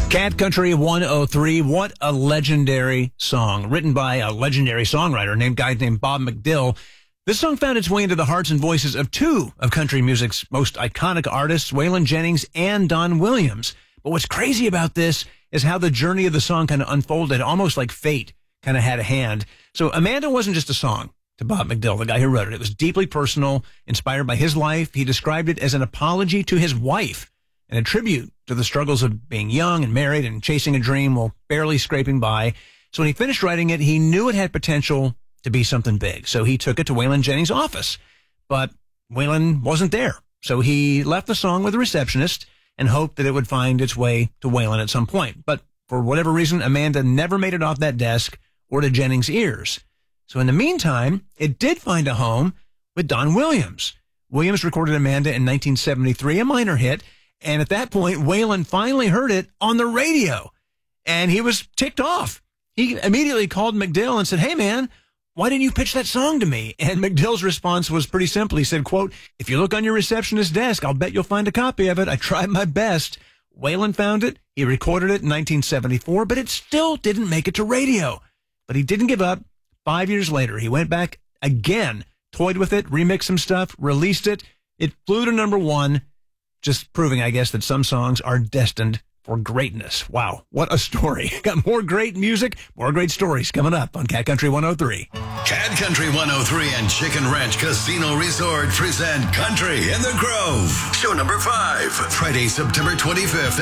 Cat Country 103, what a legendary song, written by a legendary songwriter named Bob McDill. This song found its way into the hearts and voices of two of country music's most iconic artists, Waylon Jennings and Don Williams. But what's crazy about this is how the journey of the song kind of unfolded, almost like fate kind of had a hand. So Amanda wasn't just a song to Bob McDill, the guy who wrote it. It was deeply personal, inspired by his life. He described it as an apology to his wife and a tribute to the struggles of being young and married and chasing a dream while barely scraping by. So when he finished writing it, he knew it had potential to be something big. So he took it to Waylon Jennings' office. But Waylon wasn't there. So he left the song with a receptionist and hoped that it would find its way to Waylon at some point. But for whatever reason, Amanda never made it off that desk or to Jennings' ears. So in the meantime, it did find a home with Don Williams. Williams recorded Amanda in 1973, a minor hit. And at that point, Waylon finally heard it on the radio, and he was ticked off. He immediately called McDill and said, "Hey, man, why didn't you pitch that song to me?" And McDill's response was pretty simple. He said, quote, "If you look on your receptionist's desk, I'll bet you'll find a copy of it. I tried my best." Waylon found it. He recorded it in 1974, but it still didn't make it to radio. But he didn't give up. 5 years later, he went back again, toyed with it, remixed some stuff, released it. It flew to #1. Just proving, I guess, that some songs are destined for greatness. Wow, what a story. Got more great music, more great stories coming up on Cat Country 103. Cat Country 103 and Chicken Ranch Casino Resort present Country in the Grove. Show number 5, Friday, September 25th.